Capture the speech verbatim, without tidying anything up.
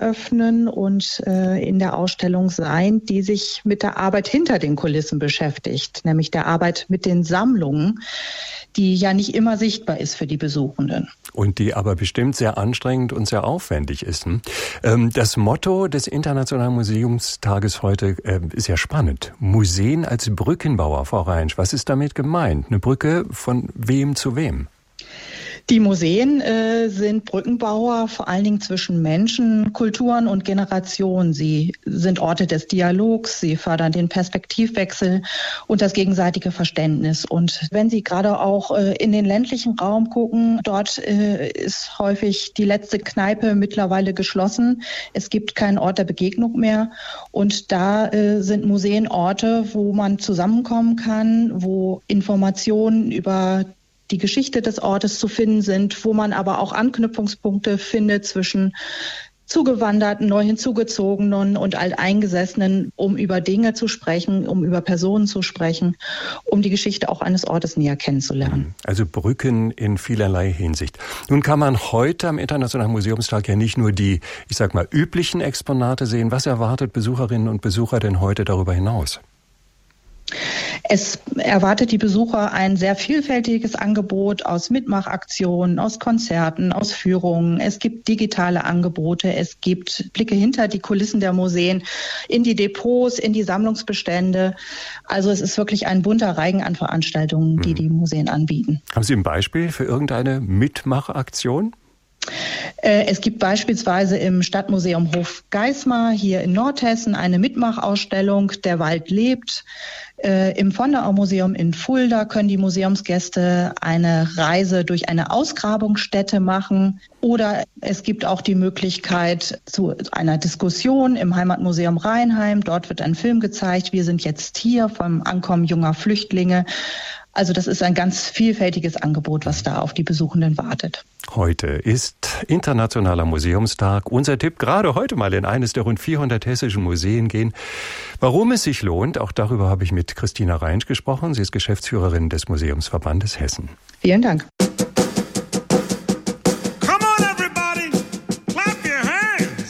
eröffnen und äh, in der Ausstellung sein, die sich mit der Arbeit hinter den Kulissen beschäftigt, nämlich der Arbeit mit den Sammlungen, die ja nicht immer sichtbar ist für die Besuchenden. Und die aber bestimmt sehr anstrengend und sehr aufwendig ist. Das Motto des Internationalen Museumstages heute ist ja spannend. Museen als Brückenbauer, Frau Reinsch. Was ist damit gemeint? Eine Brücke von wem zu wem? Die Museen äh, sind Brückenbauer, vor allen Dingen zwischen Menschen, Kulturen und Generationen. Sie sind Orte des Dialogs, sie fördern den Perspektivwechsel und das gegenseitige Verständnis. Und wenn Sie gerade auch äh, in den ländlichen Raum gucken, dort äh, ist häufig die letzte Kneipe mittlerweile geschlossen. Es gibt keinen Ort der Begegnung mehr. Und da äh, sind Museen Orte, wo man zusammenkommen kann, wo Informationen über die Geschichte des Ortes zu finden sind, wo man aber auch Anknüpfungspunkte findet zwischen Zugewanderten, neu hinzugezogenen und Alteingesessenen, um über Dinge zu sprechen, um über Personen zu sprechen, um die Geschichte auch eines Ortes näher kennenzulernen. Also Brücken in vielerlei Hinsicht. Nun kann man heute am Internationalen Museumstag ja nicht nur die, ich sag mal, üblichen Exponate sehen. Was erwartet Besucherinnen und Besucher denn heute darüber hinaus? Es erwartet die Besucher ein sehr vielfältiges Angebot aus Mitmachaktionen, aus Konzerten, aus Führungen. Es gibt digitale Angebote, es gibt Blicke hinter die Kulissen der Museen, in die Depots, in die Sammlungsbestände. Also es ist wirklich ein bunter Reigen an Veranstaltungen, die die Museen anbieten. Haben Sie ein Beispiel für irgendeine Mitmachaktion? Es gibt beispielsweise im Stadtmuseum Hofgeismar hier in Nordhessen eine Mitmachausstellung Der Wald lebt. Im Vonderau-Museum in Fulda können die Museumsgäste eine Reise durch eine Ausgrabungsstätte machen. Oder es gibt auch die Möglichkeit zu einer Diskussion im Heimatmuseum Rheinheim. Dort wird ein Film gezeigt. Wir sind jetzt hier vom Ankommen junger Flüchtlinge. Also das ist ein ganz vielfältiges Angebot, was da auf die Besuchenden wartet. Heute ist Internationaler Museumstag. Unser Tipp, gerade heute mal in eines der rund vierhundert hessischen Museen gehen. Warum es sich lohnt, auch darüber habe ich mit Christina Reinsch gesprochen. Sie ist Geschäftsführerin des Museumsverbandes Hessen. Vielen Dank.